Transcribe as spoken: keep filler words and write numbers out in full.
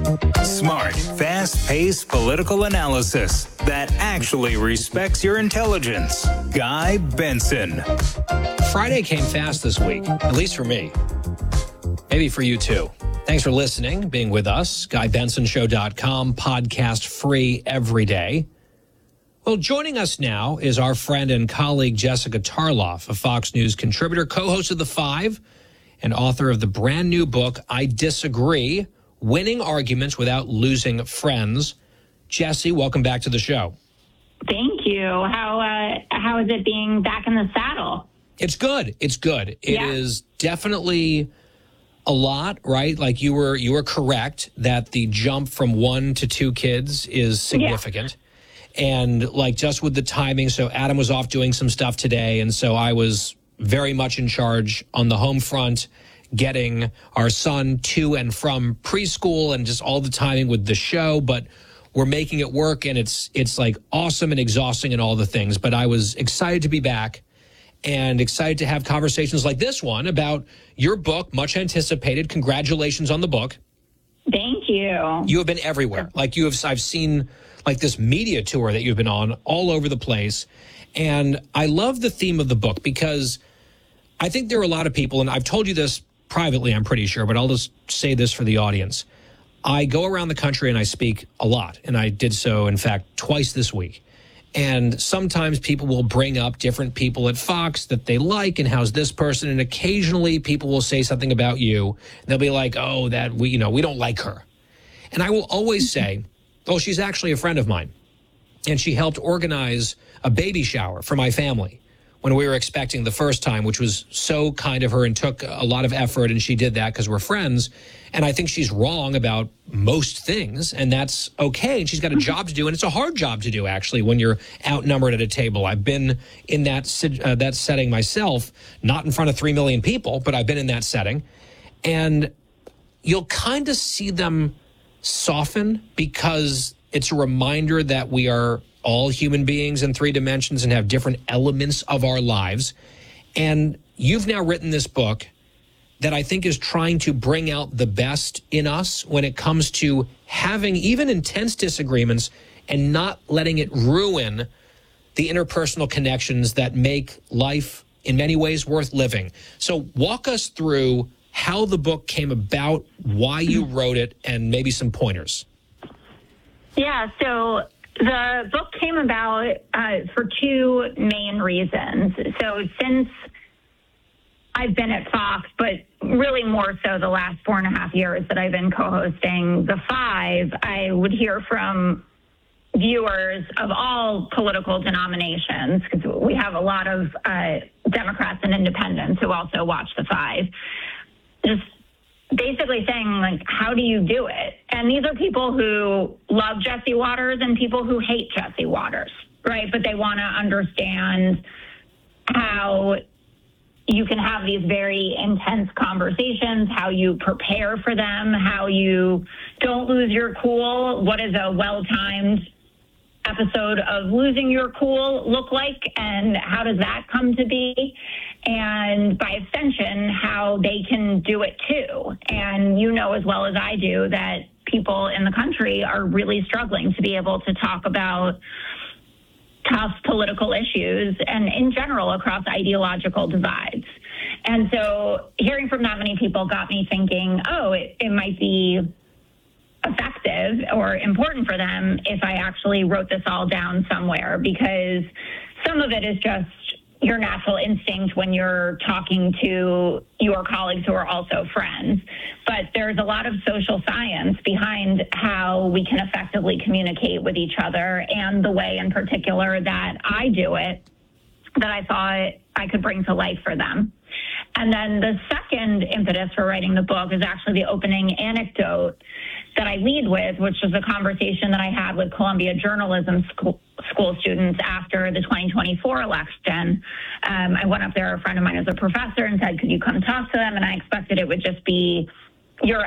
Smart, fast-paced political analysis that actually respects your intelligence. Guy Benson. Friday came fast this week, at least for me. Maybe for you too. Thanks for listening, being with us. Guy Benson Show dot com, podcast free every day. Well, joining us now is our friend and colleague Jessica Tarloff, a Fox News contributor, co-host of The Five, and author of the brand new book, I Disagree, Winning Arguments Without Losing Friends. Jessie, welcome back to the show. Thank you. How uh, how is it being back in the saddle? It's good. It's good. It yeah. is definitely a lot, right? Like you were you were correct that the jump from one to two kids is significant. Yeah. And like just with the timing, so Adam was off doing some stuff today, and so I was very much in charge on the home front, getting our son to and from preschool and just all the timing with the show. But we're making it work, and it's it's like awesome and exhausting and all the things. But I was excited to be back and excited to have conversations like this one about your book, much anticipated. Congratulations on the book. Thank you. You have been everywhere. Like you have, I've seen like this media tour that you've been on all over the place. And I love the theme of the book because I think there are a lot of people, and I've told you this privately, I'm pretty sure, but I'll just say this for the audience. I go around the country and I speak a lot, and I did so, in fact, twice this week. And sometimes people will bring up different people at Fox that they like, and how's this person, and occasionally people will say something about you. And they'll be like, oh, that we, you know, we don't like her. And I will always say, oh, she's actually a friend of mine, and she helped organize a baby shower for my family when we were expecting the first time, which was so kind of her and took a lot of effort, and she did that because we're friends. And I think she's wrong about most things, and that's okay. And she's got a job to do, and it's a hard job to do, actually, when you're outnumbered at a table. I've been in that uh, that setting myself, not in front of three million people, but I've been in that setting. And you'll kind of see them soften because it's a reminder that we are all human beings in three dimensions and have different elements of our lives. And you've now written this book that I think is trying to bring out the best in us when it comes to having even intense disagreements and not letting it ruin the interpersonal connections that make life in many ways worth living. So walk us through how the book came about, why you wrote it, and maybe some pointers. Yeah, so the book came about uh, for two main reasons. So since I've been at Fox, but really more so the last four and a half years that I've been co-hosting The Five, I would hear from viewers of all political denominations, because we have a lot of uh, Democrats and independents who also watch The Five, just basically saying, like, how do you do it? And these are people who love Jesse Watters and people who hate Jesse Watters, right? But they want to understand how you can have these very intense conversations, how you prepare for them, how you don't lose your cool, what is a well-timed episode of losing your cool look like, and how does that come to be? And by extension, how they can do it too. And you know as well as I do that people in the country are really struggling to be able to talk about tough political issues and in general across ideological divides. And so hearing from that many people got me thinking, oh, it, it might be effective or important for them if I actually wrote this all down somewhere, because some of it is just your natural instinct when you're talking to your colleagues who are also friends. But there's a lot of social science behind how we can effectively communicate with each other, and the way in particular that I do it that I thought I could bring to life for them. And then the second impetus for writing the book is actually the opening anecdote that I lead with, which was a conversation that I had with Columbia journalism school, school students after the twenty twenty-four election. Um, I went up there, a friend of mine was a professor, and said, could you come talk to them? And I expected it would just be your